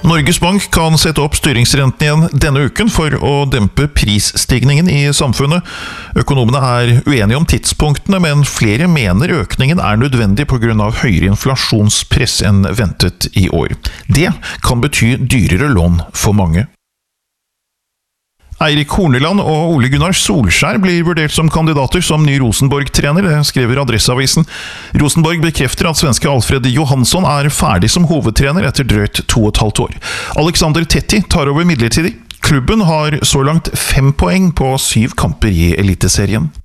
Norges Bank kan sette opp styringsrenten igjen denne uken for å dempe prisstigningen i samfunnet. Økonomene er uenige om tidspunktene, men flere mener økningen er nødvendig på grunn av høyere inflasjonspress enn ventet i år. Det kan bety dyrere lån for mange. Eirik Horneland og Ole Gunnar Solskjær blir vurdert som kandidater som ny Rosenborg-trener, det skriver Adresseavisen. Rosenborg bekrefter at svenske Alfred Johansson er ferdig som hovedtrener etter drøyt 2,5 år. Alexander Tetti tar over midlertidig. Klubben har så langt 5 poeng på 7 kamper i Eliteserien.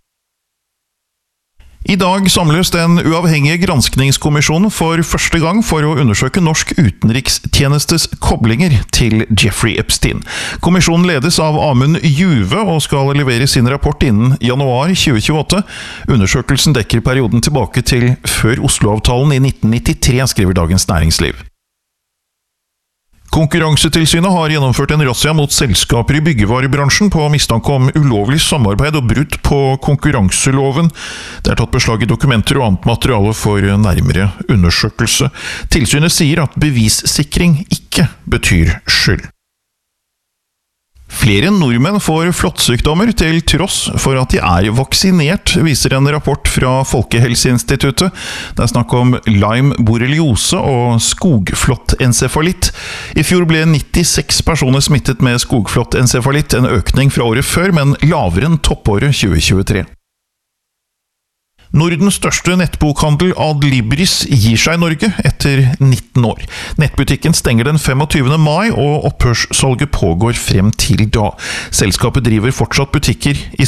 I dag samles den uavhengige granskningskommisjonen for første gang for å undersøke norsk utenrikstjenestes koblinger til Jeffrey Epstein. Kommisjonen ledes av Amund Juve og skal levere sin rapport innen januar 2028. Undersøkelsen dekker perioden tilbake til før Oslo-avtalen i 1993, skriver Dagens Næringsliv. Konkurransetilsynet har gjennomført en razzia mot selskaper i byggevarebransjen på mistanke om ulovlig samarbeid og brudd på konkurranseloven. Det er tatt beslag i dokumenter og annet materiale for nærmere undersøkelse. Tilsynet sier at bevissikring ikke betyr skyld. Flere nordmenn får flåttsykdommer til tross for at de er vaksinert, viser en rapport fra Folkehelseinstituttet. Det er snakk om Lyme borreliose og skogflåttencefalitt. I fjor ble 96 personer smittet med skogflåttencefalitt, en økning fra året før, men lavere enn toppåret 2023. Nordens største nettbokhandel Adlibris gir seg i Norge etter 19 år. Nettbutikken stenger den 25. mai, og opphørssalget pågår frem til da. Selskapet driver fortsatt butikker i